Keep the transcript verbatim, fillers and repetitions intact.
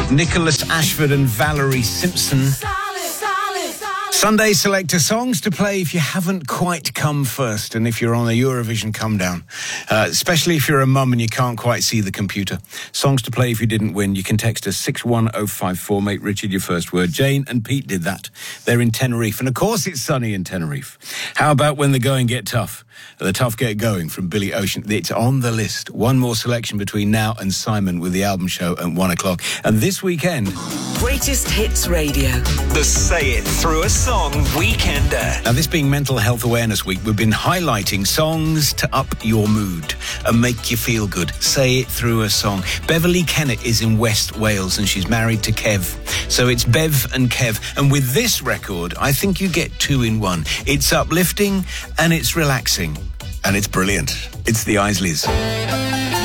Nicholas Ashford and Valerie Simpson. Sunday Selector songs to play if you haven't quite come first and if you're on a Eurovision come down, uh, especially if you're a mum and you can't quite see the computer. Songs to play if you didn't win. You can text us six one oh five four, make Richard your first word. Jane and Pete did that. They're in Tenerife, and of course it's sunny in Tenerife. How about When the Going Get Tough? The Tough Get Going from Billy Ocean. It's on the list. One more selection between now and Simon with the album show at one o'clock. And this weekend... Greatest Hits Radio. The Say It Through a Song Weekender. Now, this being Mental Health Awareness Week, we've been highlighting songs to up your mood and make you feel good. Say it through a song. Beverly Kennett is in West Wales and she's married to Kev. So it's Bev and Kev. And with this record, I think you get two in one. It's uplifting and it's relaxing. And it's brilliant. It's the Isleys.